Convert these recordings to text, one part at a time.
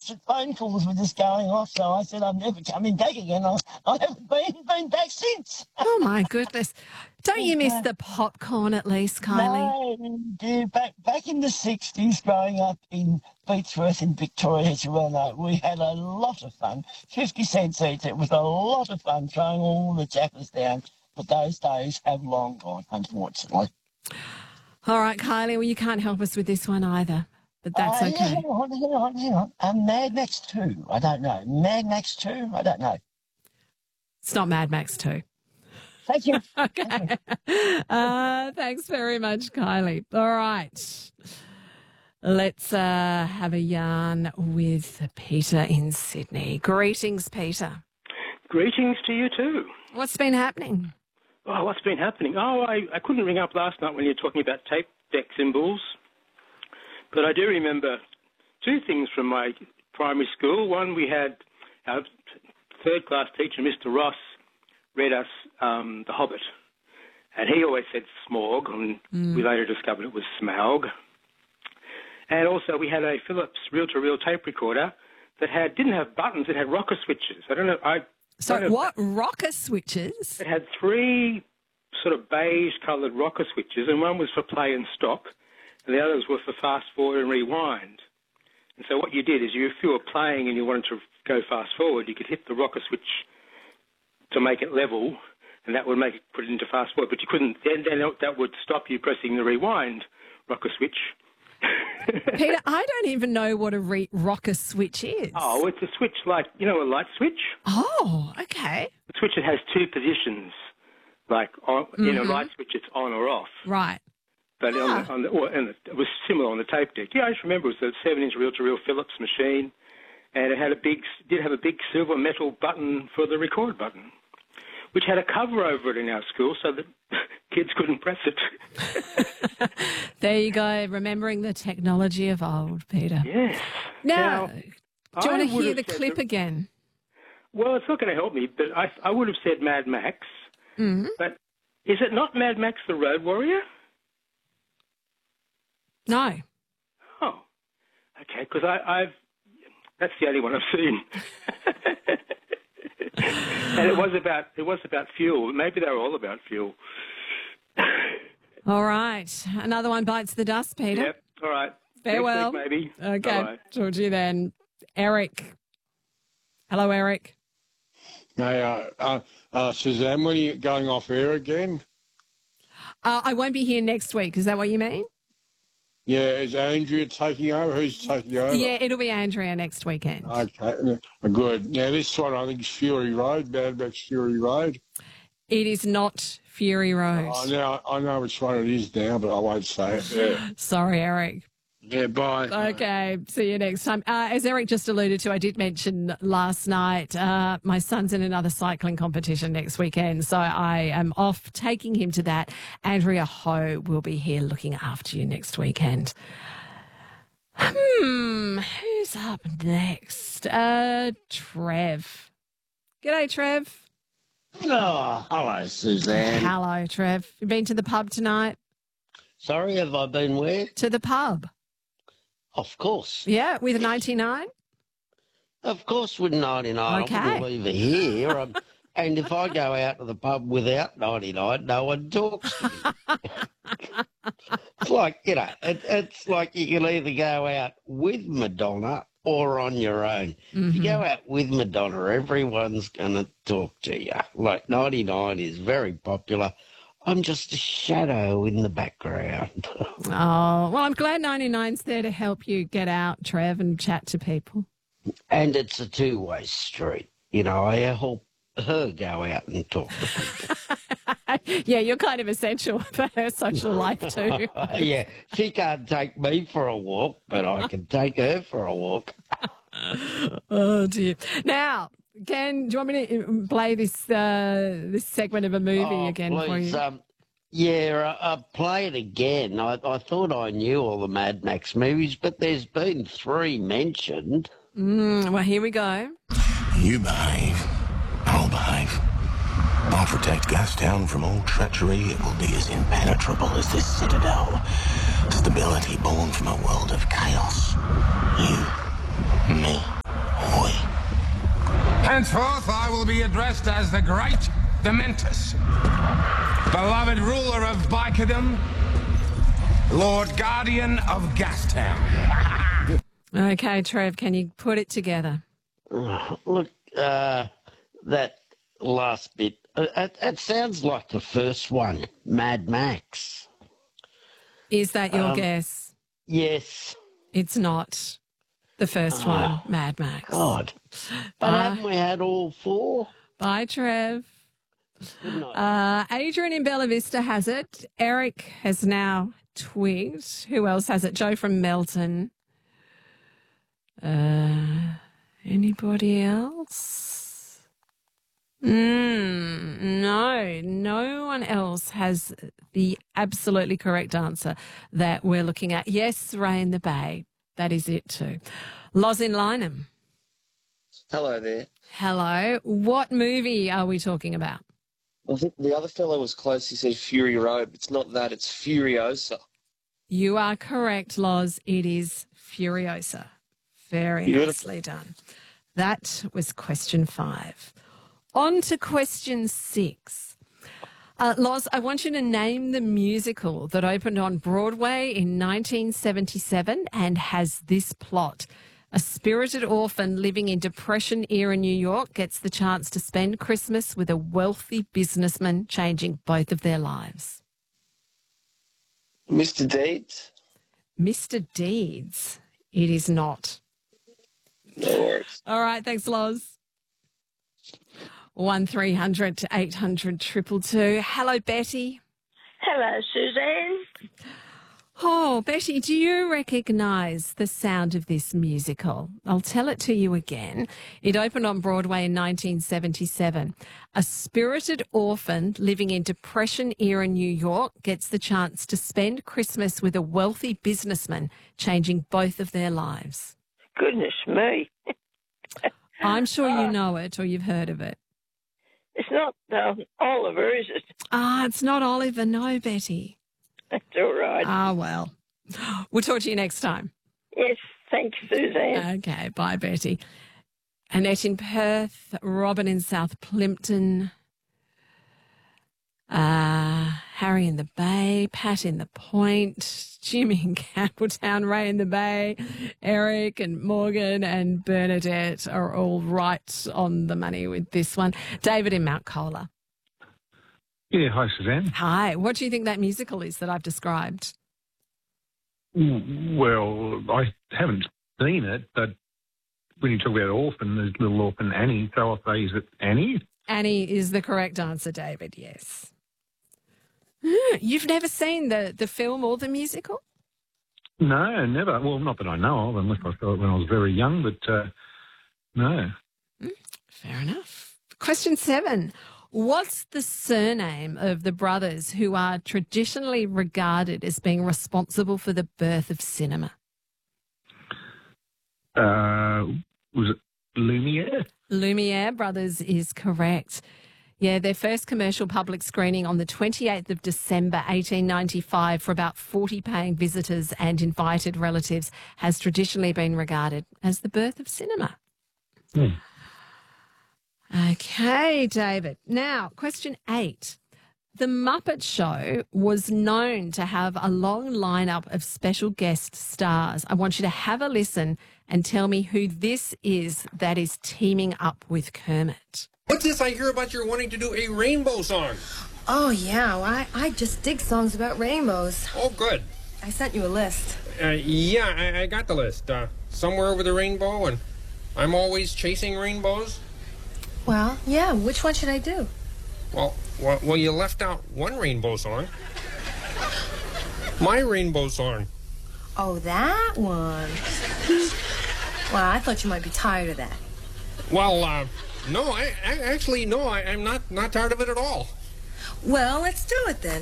constant phone calls were just going off, so I said I'm never coming back again. I haven't been back since. Oh, my goodness. Don't you miss the popcorn at least, Kylie? No, dear, back in the 60s, growing up in Beechworth in Victoria, as you well know, we had a lot of fun. 50 cents each. It was a lot of fun throwing all the jackers down, but those days have long gone, unfortunately. All right, Kylie, well, you can't help us with this one either, but that's okay. Hang on. Mad Max 2, I don't know. Mad Max 2, I don't know. It's not Mad Max 2. Thank you. Okay. Thanks very much, Kylie. All right. Let's have a yarn with Peter in Sydney. Greetings, Peter. Greetings to you too. What's been happening? Oh, what's been happening? Oh, I couldn't ring up last night when you were talking about tape deck symbols, but I do remember two things from my primary school. One, we had our third class teacher, Mr. Ross, read us The Hobbit, and he always said Smaug, and we later discovered it was Smaug. And also we had a Philips reel-to-reel tape recorder that didn't have buttons, it had rocker switches. I don't know. What? Rocker switches? It had three sort of beige-coloured rocker switches, and one was for play and stop, and the others were for fast forward and rewind. And so what you did is, if you were playing and you wanted to go fast forward, you could hit the rocker switch to make it level, and that would put it into fast forward. But you couldn't. Then that would stop you pressing the rewind rocker switch. Peter, I don't even know what a rocker switch is. Oh, it's a switch like, a light switch. Oh, okay. The switch that has two positions, like in a light switch, it's on or off. Right. But it was similar on the tape deck. Yeah, I just remember it was a 7-inch reel-to-reel Philips machine, and it did have a big silver metal button for the record button, which had a cover over it in our school so that kids couldn't press it. There you go, remembering the technology of old, Peter. Yes. Now do you want to hear the clip again? Well, it's not going to help me, but I would have said Mad Max. Mm-hmm. But is it not Mad Max the Road Warrior? No. Oh, okay, because that's the only one I've seen. And it was about fuel. Maybe they were all about fuel. All right. Another one bites the dust, Peter. Yep. All right. Farewell. Next week, maybe. Okay. Bye-bye. Talk to you then. Eric. Hello, Eric. Hey, Suzanne, when are you going off air again? I won't be here next week. Is that what you mean? Yeah, is Andrea taking over? Who's taking over? Yeah, it'll be Andrea next weekend. Okay, good. Now, this one I think is Fury Road, Mad Max Fury Road. It is not Fury Road. I know which one it is now, but I won't say it. Yeah. Sorry, Eric. Yeah, bye. Okay, see you next time. As Eric just alluded to, I did mention last night, my son's in another cycling competition next weekend, so I am off taking him to that. Andrea Ho will be here looking after you next weekend. Who's up next? Trev. G'day, Trev. Oh, hello, Suzanne. Hello, Trev. You been to the pub tonight? Sorry, have I been where? To the pub. Of course. Yeah, with 99? Of course with 99. Okay. I wouldn't leave it here. And if I go out to the pub without 99, no one talks to me. It's like, it's like you can either go out with Madonna or on your own. If you go out with Madonna, everyone's going to talk to you. Like 99 is very popular. I'm just a shadow in the background. Oh, well, I'm glad 99's there to help you get out, Trev, and chat to people. And it's a two-way street. I help her go out and talk to people. Yeah, you're kind of essential for her social life too. Yeah, she can't take me for a walk, but I can take her for a walk. Oh, dear. Now, Ken, do you want me to play this segment of a movie again for you? Play it again. I thought I knew all the Mad Max movies, but there's been 3 mentioned. Well, here we go. You behave, I'll behave. I'll protect Gastown from all treachery. It will be as impenetrable as this citadel. Stability born from a world of chaos. You, me. Henceforth, I will be addressed as the Great Dementus, beloved ruler of Bicodom, Lord Guardian of Gastown. Okay, Trev, can you put it together? Look, that last bit, it sounds like the first one, Mad Max. Is that your guess? Yes. It's not the first one, Mad Max. God. But haven't we had all four? Bye, Trev. Good night. Adrian in Bella Vista has it. Eric has now twigged. Who else has it? Joe from Melton. Anybody else? No one else has the absolutely correct answer that we're looking at. Yes, Ray in the Bay. That is it too. Loz in Lynham. Hello there. Hello. What movie are we talking about? I think the other fellow was close. He said Fury Road. It's not that. It's Furiosa. You are correct, Loz. It is Furiosa. Very nicely done. That was question 5. On to question 6. Loz, I want you to name the musical that opened on Broadway in 1977 and has this plot. A spirited orphan living in Depression-era New York gets the chance to spend Christmas with a wealthy businessman, changing both of their lives. Mr. Deeds? Mr. Deeds. It is not. No worries. All right, thanks, Loz. 1300 800 222. Hello, Betty. Hello, Suzanne. Oh, Betty, do you recognise the sound of this musical? I'll tell it to you again. It opened on Broadway in 1977. A spirited orphan living in Depression-era New York gets the chance to spend Christmas with a wealthy businessman, changing both of their lives. Goodness me. I'm sure you know it or you've heard of it. It's not Oliver, is it? It's not Oliver. No, Betty. That's all right. Well. We'll talk to you next time. Yes, thanks, Suzanne. Okay, bye, Betty. Annette in Perth, Robin in South Plimpton, Harry in the Bay, Pat in the Point, Jimmy in Campbelltown, Ray in the Bay, Eric and Morgan and Bernadette are all right on the money with this one. David in Mount Cola. Yeah, hi, Suzanne. Hi. What do you think that musical is that I've described? Well, I haven't seen it, but when you talk about orphan, there's little orphan Annie. So I'll say, is it Annie? Annie is the correct answer, David, yes. You've never seen the film or the musical? No, never. Well, not that I know of, unless I saw it when I was very young, but no. Fair enough. Question 7. What's the surname of the brothers who are traditionally regarded as being responsible for the birth of cinema? Was it Lumiere? Lumiere brothers is correct. Yeah, their first commercial public screening on the 28th of December 1895 for about 40 paying visitors and invited relatives has traditionally been regarded as the birth of cinema. Okay, David. Now, question 8. The Muppet Show was known to have a long lineup of special guest stars. I want you to have a listen and tell me who this is that is teaming up with Kermit. What's this I hear about you're wanting to do a rainbow song? Oh, yeah. Well, I just dig songs about rainbows. Oh, good. I sent you a list. Yeah, I got the list. Somewhere over the rainbow, and I'm always chasing rainbows. Well, yeah. Which one should I do? Well, you left out one rainbow song. My rainbow song. Oh, that one. Well, I thought you might be tired of that. Well, no, I'm not tired of it at all. Well, let's do it then.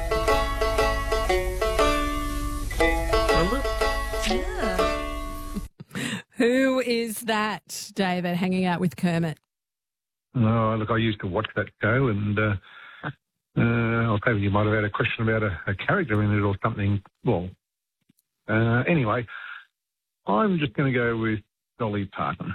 Remember? Yeah. Who is that, David, hanging out with Kermit? Oh, look, I used to watch that show, and I was hoping you might have had a question about a character in it or something. Well, anyway, I'm just going to go with Dolly Parton.